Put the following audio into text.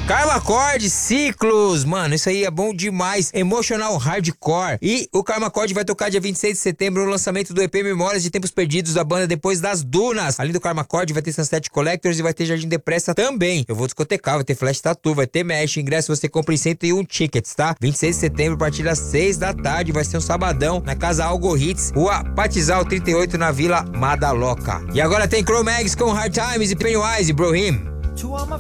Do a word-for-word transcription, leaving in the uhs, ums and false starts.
Karma Chord, Ciclos, mano, isso aí é bom demais. Emotional Hardcore. E o Karma Chord vai tocar dia vinte e seis de setembro no lançamento do E P Memórias de Tempos Perdidos da banda Depois das Dunas. Além do Karma Chord, vai ter Sunset Collectors e vai ter Jardim Depressa também. Eu vou discotecar, vai ter Flash Tattoo, vai ter Mesh. Ingresso você compra em cento e um tickets, tá? vinte e seis de setembro, a partir das seis da tarde, vai ser um sabadão na Casa Algo Hits, Rua Patizal trinta e oito, na Vila Madaloca. E agora tem Cro-Mags com Hard Times e Pennywise, Bro Him. To all my